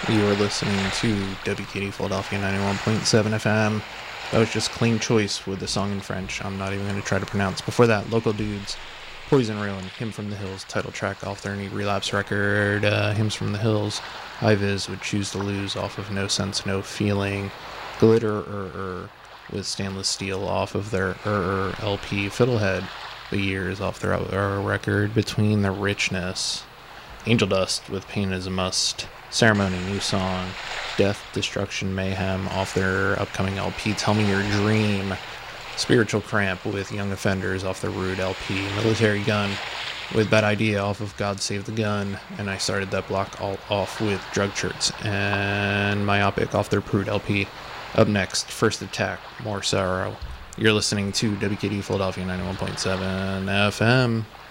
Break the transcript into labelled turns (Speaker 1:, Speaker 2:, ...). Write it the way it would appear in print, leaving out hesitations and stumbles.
Speaker 1: You are listening to WKD Philadelphia 91.7 FM. That was just Clean Choice with the song in French I'm not even going to try to pronounce. Before that, Local Dudes, Poison Ruin, Hymn from the Hills, title track off their new Relapse record, Hymns from the Hills. High Vis would Choose to Lose off of No Sense, No Feeling. Glitter with Stainless Steel off of their LP. Fiddlehead, The Years off their record, Between the Richness. Angel Dust with Pain is a Must. Ceremony, new song. Death, Destruction, Mayhem off their upcoming LP. Tell Me Your Dream. Spiritual Cramp with Young Offenders off the Rude LP. Military Gun with Bad Idea off of God Save the Gun. And I started that block all off with Drug Shirts and Myopic off their Prude LP. Up next, First Attack, More Sorrow. You're listening to WKD Philadelphia 91.7 FM.